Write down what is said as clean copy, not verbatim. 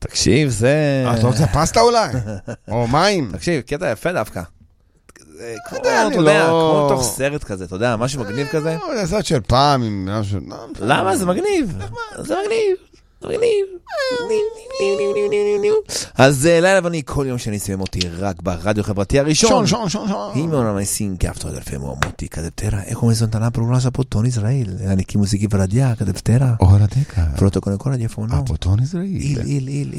תקשיב, זה... אתה רוצה פסטה אולי? או מים? תקשיב, קטע יפה דווקא. כמו, אתה יודע, כמו תוך סרט כזה, אתה יודע, משהו מגניב כזה. זה סרט של פעם עם משהו... למה? זה מגניב. זה מגניב. מגניב. אז לילה ואני כל יום שאני אסיים אותי רק ברדיו חברתי הראשון. שון. אם לא נמסים כפתור אלפי מועמותי, כדב תראה, איך הוא מזונתנה פרוגלסה פה טון ישראל, אני כמוזיקי ורדיה, כדב תראה. אוהרדקה. פרוטוקול כל רדיופונו. פה טון ישראל. איל.